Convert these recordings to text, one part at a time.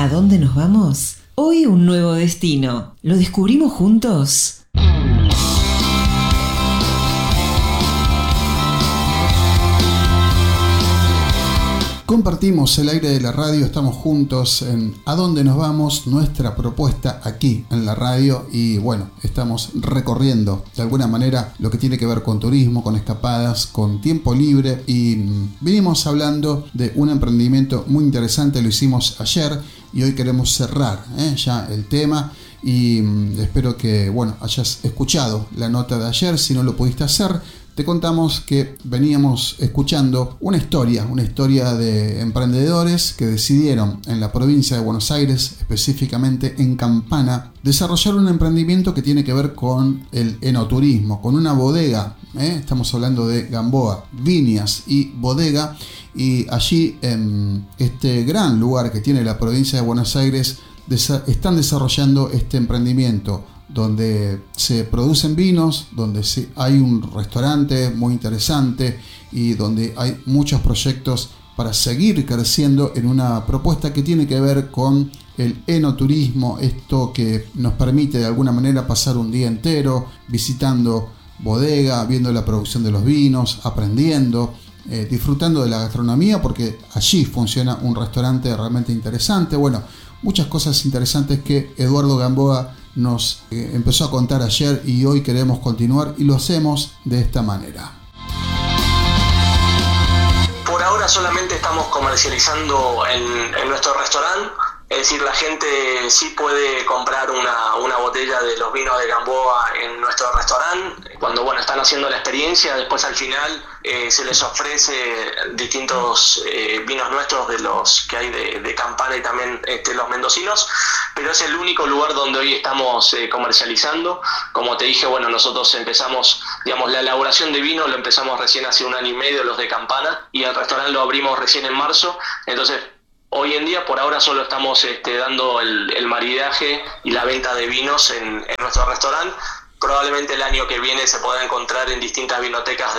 ¿A dónde nos vamos? Hoy un nuevo destino. ¿Lo descubrimos juntos? Compartimos el aire de la radio, estamos juntos en ¿A dónde nos vamos? Nuestra propuesta aquí en la radio y bueno, estamos recorriendo de alguna manera lo que tiene que ver con turismo, con escapadas, con tiempo libre y venimos hablando de un emprendimiento muy interesante, lo hicimos ayer y hoy queremos cerrar ya el tema y espero que bueno, hayas escuchado la nota de ayer, si no lo pudiste hacer. Te contamos que veníamos escuchando una historia de emprendedores que decidieron en la provincia de Buenos Aires, específicamente en Campana, desarrollar un emprendimiento que tiene que ver con el enoturismo, con una bodega. Estamos hablando de Gamboa, Viñas y Bodega, y allí en este gran lugar que tiene la provincia de Buenos Aires están desarrollando este emprendimiento donde se producen vinos, donde hay un restaurante muy interesante y donde hay muchos proyectos para seguir creciendo en una propuesta que tiene que ver con el enoturismo, esto que nos permite de alguna manera pasar un día entero visitando bodega, viendo la producción de los vinos, aprendiendo, disfrutando de la gastronomía, porque allí funciona un restaurante realmente interesante. Bueno, muchas cosas interesantes que Eduardo Gamboa nos empezó a contar ayer y hoy queremos continuar y lo hacemos de esta manera. Por ahora solamente estamos comercializando en nuestro restaurante, es decir, la gente sí puede comprar una botella de los vinos de Gamboa en nuestro restaurante. Cuando están haciendo la experiencia, después al final se les ofrece distintos vinos nuestros de los que hay de Campana y también los mendocinos, pero es el único lugar donde hoy estamos comercializando. Como te dije, nosotros empezamos, la elaboración de vino lo empezamos recién hace 1 año y medio, los de Campana, y el restaurante lo abrimos recién en marzo. Entonces hoy en día, por ahora, solo estamos dando el maridaje y la venta de vinos en nuestro restaurante. Probablemente el año que viene se podrá encontrar en distintas vinotecas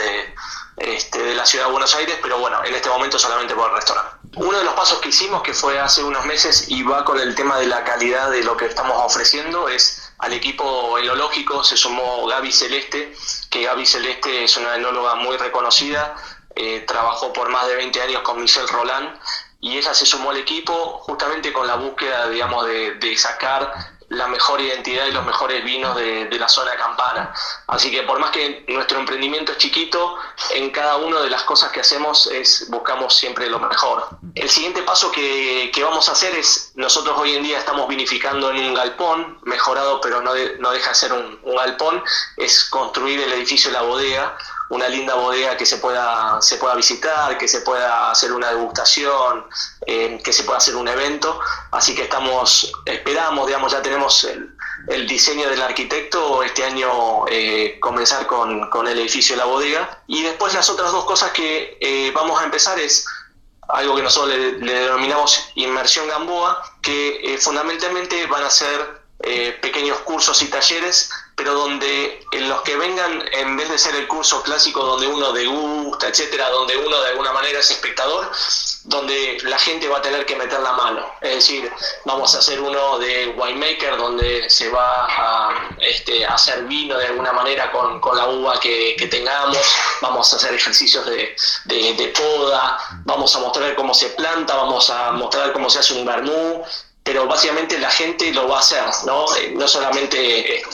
de la ciudad de Buenos Aires, pero en este momento solamente por el restaurante. Uno de los pasos que hicimos, que fue hace unos meses y va con el tema de la calidad de lo que estamos ofreciendo, es al equipo enológico se sumó Gaby Celeste, que Gaby Celeste es una enóloga muy reconocida, trabajó por más de 20 años con Michel Roland, y ella se sumó al equipo justamente con la búsqueda, de sacar la mejor identidad y los mejores vinos de la zona de Campana. Así que por más que nuestro emprendimiento es chiquito, en cada una de las cosas que hacemos buscamos siempre lo mejor. El siguiente paso que vamos a hacer es, nosotros hoy en día estamos vinificando en un galpón, mejorado pero no deja de ser un galpón, es construir el edificio de la bodega, una linda bodega que se pueda visitar, que se pueda hacer una degustación, que se pueda hacer un evento. Así que esperamos, ya tenemos el diseño del arquitecto, este año comenzar con el edificio de la bodega. Y después las otras 2 cosas que vamos a empezar es algo que nosotros le denominamos Inmersión Gamboa, que fundamentalmente van a ser pequeños cursos y talleres, pero donde en los que vengan, en vez de ser el curso clásico donde uno degusta, etcétera, donde uno de alguna manera es espectador, donde la gente va a tener que meter la mano. Es decir, vamos a hacer uno de winemaker, donde se va a hacer vino de alguna manera con la uva que tengamos, vamos a hacer ejercicios de poda, vamos a mostrar cómo se planta, vamos a mostrar cómo se hace un vermú, pero básicamente la gente lo va a hacer, ¿no? No solamente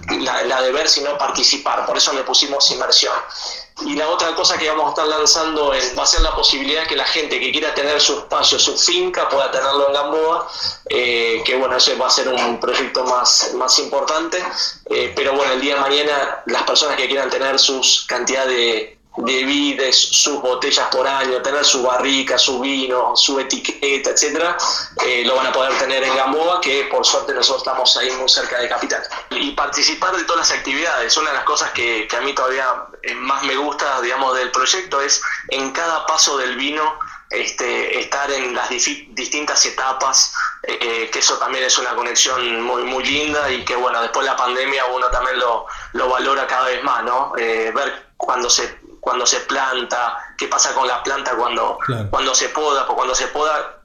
la de ver, sino participar. Por eso le pusimos inmersión. Y la otra cosa que vamos a estar lanzando va a ser la posibilidad que la gente que quiera tener su espacio, su finca, pueda tenerlo en Gamboa, que ese va a ser un proyecto más importante, pero el día de mañana las personas que quieran tener sus cantidades de vides, sus botellas por año, tener su barrica, su vino, su etiqueta, etcétera, lo van a poder tener en Gamboa, que por suerte nosotros estamos ahí muy cerca de Capital. Y participar de todas las actividades. Una de las cosas que a mí todavía más me gusta, del proyecto, es en cada paso del vino estar en las distintas etapas, que eso también es una conexión muy, muy linda y que después de la pandemia uno también lo valora cada vez más, ¿no? Ver cuando se planta, qué pasa con la planta cuando se poda, porque cuando se poda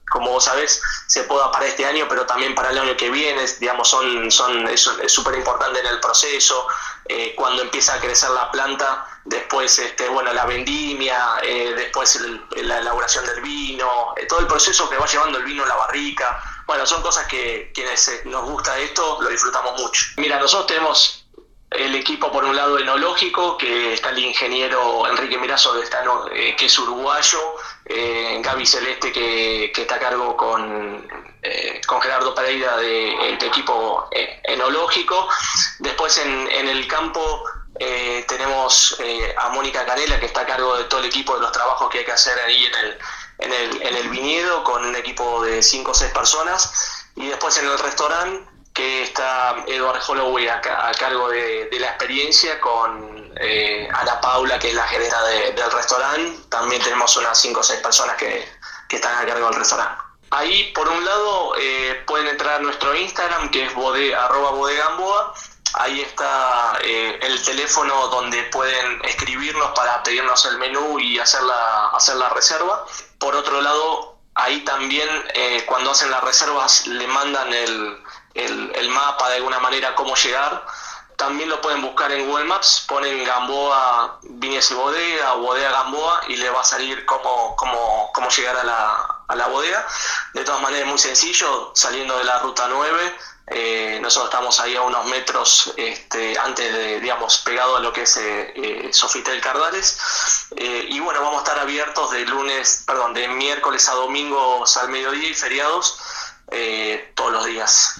como vos sabés, se poda para este año, pero también para el año que viene, digamos, es súper importante en el proceso. Cuando empieza a crecer la planta, después la vendimia, después la elaboración del vino, todo el proceso que va llevando el vino a la barrica. Bueno, son cosas que quienes nos gusta esto lo disfrutamos mucho. Mira, nosotros tenemos el equipo, por un lado, enológico, que está el ingeniero Enrique Mirazo, que es uruguayo, Gaby Celeste, que está a cargo con Gerardo Pereira del equipo enológico. Después en el campo tenemos a Mónica Canela, que está a cargo de todo el equipo de los trabajos que hay que hacer ahí en el viñedo, con un equipo de 5 o 6 personas. Y después en el restaurante, que está Edward Holloway a cargo de la experiencia, con Ana Paula, que es la gerenta del restaurante. También tenemos unas 5 o 6 personas que están a cargo del restaurante. Ahí, por un lado, pueden entrar a nuestro Instagram, que es @bodegamboa. Ahí está el teléfono donde pueden escribirnos para pedirnos el menú y hacer la reserva. Por otro lado, ahí también cuando hacen las reservas le mandan el mapa de alguna manera cómo llegar. También lo pueden buscar en Google Maps, ponen Gamboa Viñas y Bodega o Bodega Gamboa y le va a salir cómo llegar a la bodega. De todas maneras, es muy sencillo, saliendo de la ruta 9, nosotros estamos ahí a unos metros antes de, digamos, pegado a lo que es Sofitel Cardales. Y bueno, vamos a estar abiertos de miércoles a domingos al mediodía y feriados todos los días.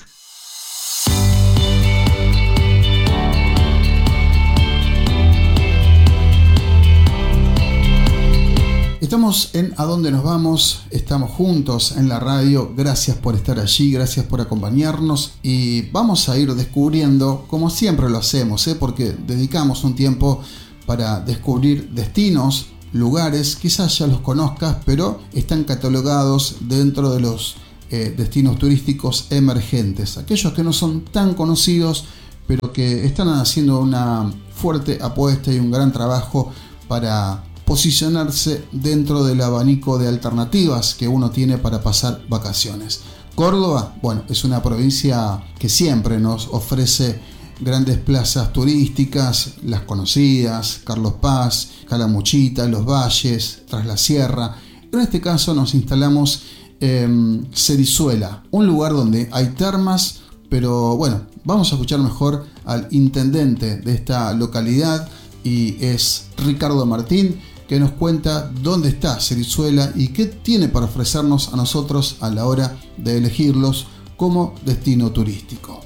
Estamos en ¿A dónde nos vamos? Estamos juntos en la radio. Gracias por estar allí, gracias por acompañarnos y vamos a ir descubriendo, como siempre lo hacemos, porque dedicamos un tiempo para descubrir destinos, lugares, quizás ya los conozcas, pero están catalogados dentro de los destinos turísticos emergentes, aquellos que no son tan conocidos, pero que están haciendo una fuerte apuesta y un gran trabajo para posicionarse dentro del abanico de alternativas que uno tiene para pasar vacaciones. Córdoba, bueno, es una provincia que siempre nos ofrece grandes plazas turísticas, las conocidas, Carlos Paz, Calamuchita, Los Valles, Tras la Sierra. En este caso nos instalamos en Cerizuela, un lugar donde hay termas, pero bueno, vamos a escuchar mejor al intendente de esta localidad y es Ricardo Martín, que nos cuenta dónde está Cerizuela y qué tiene para ofrecernos a nosotros a la hora de elegirlos como destino turístico.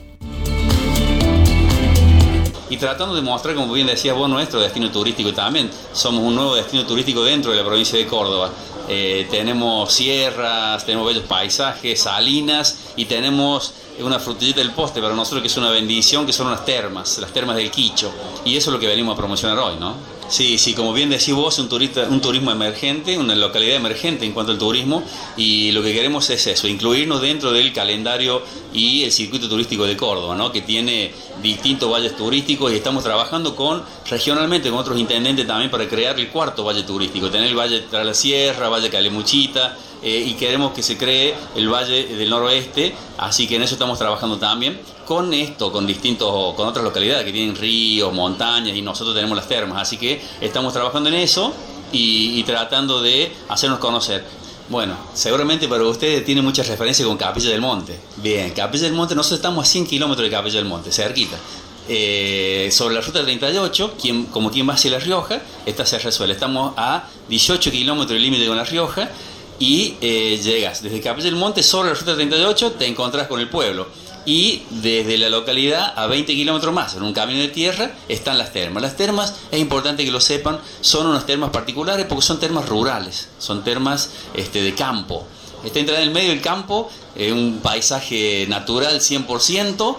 Y tratando de mostrar, como bien decías vos, nuestro destino turístico también. Somos un nuevo destino turístico dentro de la provincia de Córdoba. Tenemos sierras, tenemos bellos paisajes, salinas y tenemos una frutillita del postre para nosotros que es una bendición, que son unas termas, las termas del Quicho. Y eso es lo que venimos a promocionar hoy, ¿no? Sí, como bien decís vos, un turismo emergente, una localidad emergente en cuanto al turismo, y lo que queremos es eso, incluirnos dentro del calendario y el circuito turístico de Córdoba, ¿no? Que tiene distintos valles turísticos y estamos trabajando regionalmente con otros intendentes también para crear el cuarto valle turístico, tener el Valle Tras la Sierra, Valle Calamuchita, y queremos que se cree el Valle del Noroeste, así que en eso estamos trabajando también con otras localidades que tienen ríos, montañas, y nosotros tenemos las termas, así que estamos trabajando en eso y tratando de hacernos conocer. Bueno, seguramente para ustedes tiene muchas referencias con Capilla del Monte. Bien, Capilla del Monte, nosotros estamos a 100 kilómetros de Capilla del Monte, cerquita. Sobre la ruta 38, como quien va hacia La Rioja, está Cerizuela. Estamos a 18 kilómetros del límite con La Rioja y llegas desde Capilla del Monte sobre la ruta 38, te encontrás con el pueblo. Y desde la localidad a 20 kilómetros más, en un camino de tierra, están las termas. Las termas, es importante que lo sepan, son unas termas particulares porque son termas rurales, son termas de campo. Está entrada en el medio del campo, un paisaje natural 100%.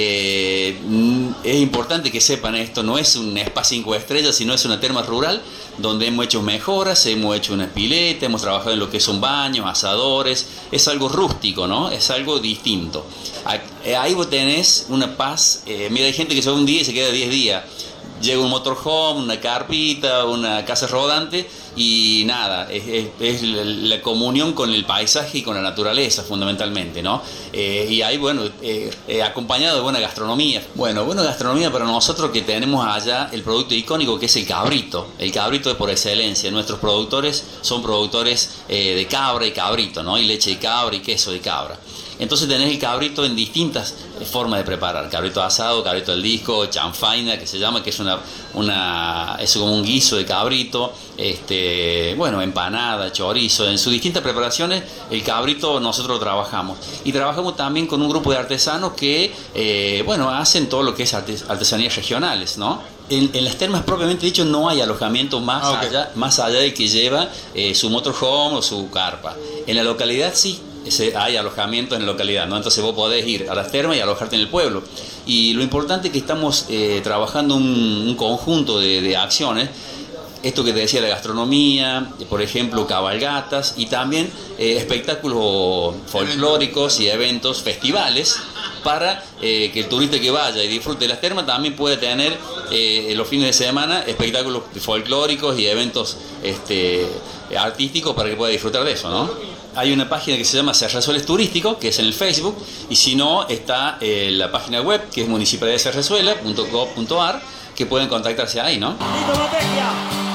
Es importante que sepan esto, no es un spa 5 estrellas, sino es una terma rural donde hemos hecho mejoras, hemos hecho una pileta, hemos trabajado en lo que son baños, asadores. Es algo rústico, ¿no? Es algo distinto. Ahí vos tenés una paz. Mira, hay gente que se va un día y se queda 10 días. Llega un motorhome, una carpita, una casa rodante y nada, es la comunión con el paisaje y con la naturaleza fundamentalmente, ¿no? Y ahí, bueno, acompañado de buena gastronomía. Bueno, buena gastronomía para nosotros, que tenemos allá el producto icónico que es el cabrito es por excelencia. Nuestros productores son productores de cabra y cabrito, ¿no? Y leche de cabra y queso de cabra. Entonces tenés el cabrito en distintas formas de preparar: cabrito asado, cabrito al disco, chanfaina, que se llama, que es es como un guiso de cabrito, bueno, empanada, chorizo. En sus distintas preparaciones el cabrito nosotros lo trabajamos, y trabajamos también con un grupo de artesanos que bueno, hacen todo lo que es artesanías regionales, ¿no? En las termas propiamente dicho no hay alojamiento más allá del que lleva su motorhome o su carpa. En la localidad sí hay alojamiento en la localidad, ¿no? Entonces vos podés ir a las termas y alojarte en el pueblo. Y lo importante es que estamos trabajando un conjunto de acciones. Esto que te decía, la gastronomía, por ejemplo, cabalgatas, y también espectáculos folclóricos y eventos, festivales, para que el turista que vaya y disfrute de las termas también pueda tener los fines de semana espectáculos folclóricos y eventos artísticos para que pueda disfrutar de eso, ¿no? Hay una página que se llama Serrazueles Turístico, que es en el Facebook, y si no, está la página web, que es municipalidaddeserrazuela.gov.ar, que pueden contactarse ahí, ¿no?